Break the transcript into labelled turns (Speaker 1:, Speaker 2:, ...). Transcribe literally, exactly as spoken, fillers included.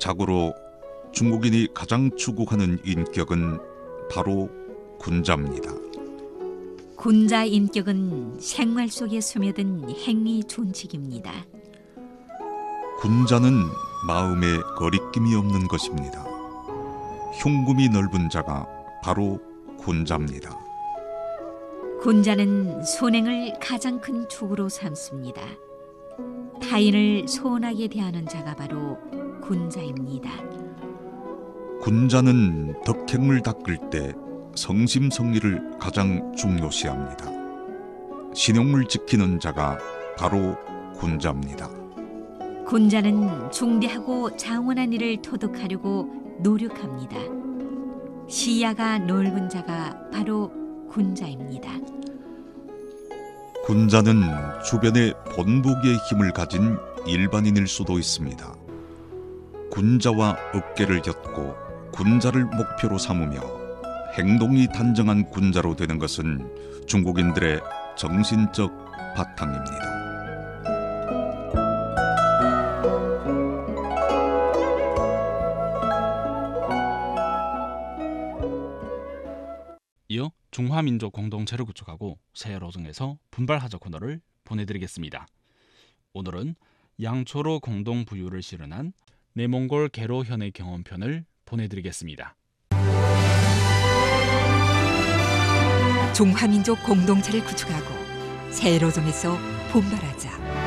Speaker 1: 자고로 중국인이 가장 추구하는 인격은 바로 군자입니다.
Speaker 2: 군자 인격은 생활 속에 스며든 행위 존칙입니다.
Speaker 1: 군자는 마음에 거리낌이 없는 것입니다. 흉금이 넓은 자가 바로 군자입니다.
Speaker 2: 군자는 선행을 가장 큰 축으로 삼습니다. 타인을 소원하게 대하는 자가 바로 군자입니다.
Speaker 1: 군자는 덕행을 닦을 때 성심성의를 가장 중요시합니다. 신용을 지키는 자가 바로 군자입니다.
Speaker 2: 군자는 중대하고 장원한 일을 도둑하려고 노력합니다. 시야가 넓은 자가 바로 군자입니다.
Speaker 1: 군자는 주변에 본보기의 힘을 가진 일반인일 수도 있습니다. 군자와 어깨를 엮고 군자를 목표로 삼으며 행동이 단정한 군자로 되는 것은 중국인들의 정신적 바탕입니다.
Speaker 3: 이어 중화민족 공동체를 구축하고 세로정에서 분발하자 코너를 보내드리겠습니다. 오늘은 양초로 공동부유를 실현한 내몽골 개로현의 경험편을 보내드리겠습니다.
Speaker 4: 중화민족 공동체를 구축하고 세로정에서 분발하자.